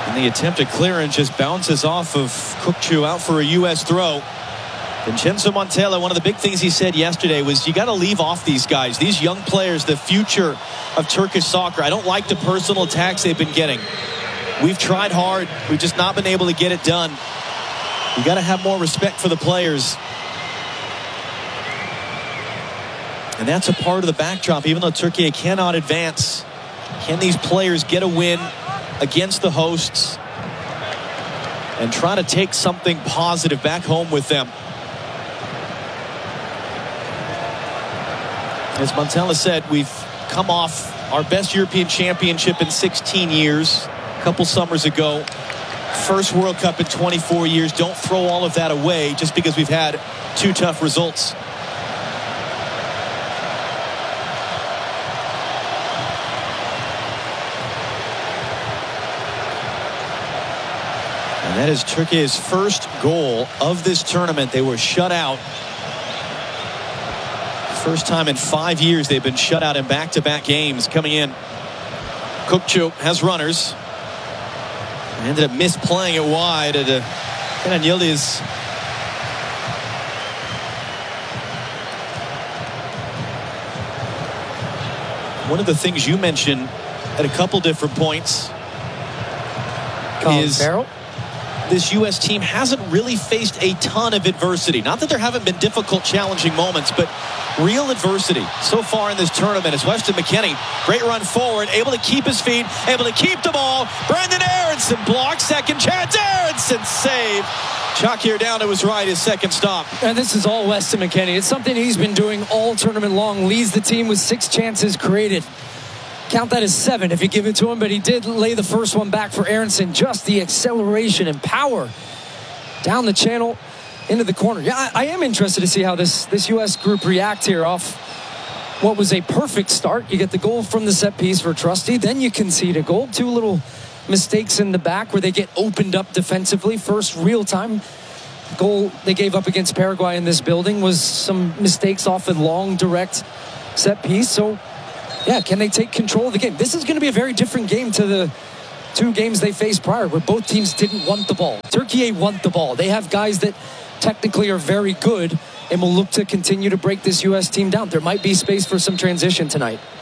And the attempted clearance just bounces off of Kukçu out for a U.S. throw. Vincenzo Montella, one of the big things he said yesterday was you got to leave off these guys. These young players, the future of Turkish soccer. I don't like the personal attacks they've been getting. We've tried hard. We've just not been able to get it done. You got to have more respect for the players. And that's a part of the backdrop. Even though Turkey cannot advance, can these players get a win against the hosts and try to take something positive back home with them? As Montella said, we've come off our best European championship in 16 years, a couple summers ago. First World Cup in 24 years. Don't throw all of that away just because we've had 2 tough results. And that is Turkey's first goal of this tournament. They were shut out. First time in 5 years they've been shut out in back-to-back games. Coming in, Kukçu has runners. Ended up misplaying it wide at Kenan Yildiz. One of the things you mentioned at a couple different points is this U.S. team hasn't really faced a ton of adversity. Not that there haven't been difficult, challenging moments, but real adversity so far in this tournament. It's Weston McKennie. Great run forward, able to keep his feet, able to keep the ball. Brenden Aaronson blocks, second chance. Aaronson save. Shakir down to his right, his second stop. And this is all Weston McKennie. It's something he's been doing all tournament long. Leads the team with 6 chances created. Count that as 7 if you give it to him, but he did lay the first one back for Aaronson. Just the acceleration and power down the channel into the corner. Yeah, I am interested to see how this U.S. group react here off what was a perfect start. You get the goal from the set piece for Trusty, then you concede a goal. 2 little mistakes in the back where they get opened up defensively. First real-time goal they gave up against Paraguay in this building was some mistakes off a long, direct set piece. So, yeah, can they take control of the game? This is going to be a very different game to the 2 games they faced prior where both teams didn't want the ball. Turkey want the ball. They have guys that technically are very good and will look to continue to break this U.S. team down. There might be space for some transition tonight.